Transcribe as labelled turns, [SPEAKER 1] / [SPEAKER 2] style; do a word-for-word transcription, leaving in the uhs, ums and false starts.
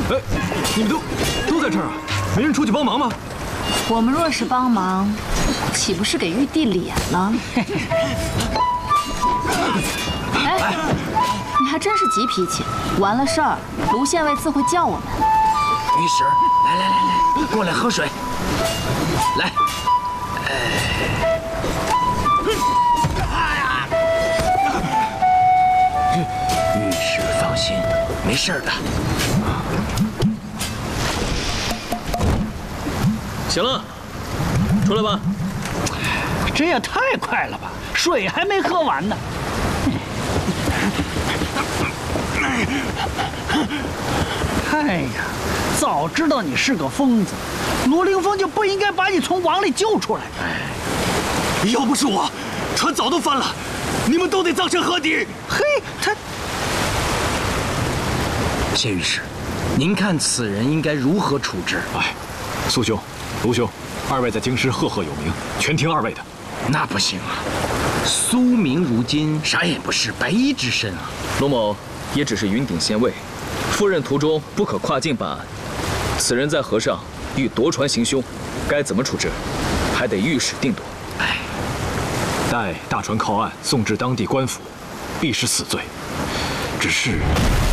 [SPEAKER 1] 哎，你们都都在这儿啊？没人出去帮忙吗？
[SPEAKER 2] 我们若是帮忙，岂不是给玉帝脸了？哎，你还真是急脾气。完了事儿，卢县尉自会叫我们。
[SPEAKER 3] 御史，来来来来，过来喝水。来，御史放心，没事的。
[SPEAKER 4] 行了，出来吧。
[SPEAKER 5] 这也太快了吧，水还没喝完呢。哎呀，早知道你是个疯子，罗凌风就不应该把你从网里救出来。
[SPEAKER 1] 要不是我，船早都翻了，你们都得葬身河底。
[SPEAKER 5] 嘿，他，
[SPEAKER 3] 谢御史，您看此人应该如何处置？
[SPEAKER 1] 哎，苏兄、卢兄，二位在京师赫赫有名，全听二位的。
[SPEAKER 3] 那不行啊，苏明如今啥也不是，白衣之身啊。
[SPEAKER 4] 罗某也只是云顶县尉，赴任途中不可跨境办案。此人在河上欲夺船行凶，该怎么处置，还得御史定夺。
[SPEAKER 3] 哎，
[SPEAKER 1] 待大船靠岸，送至当地官府，必是死罪。只是。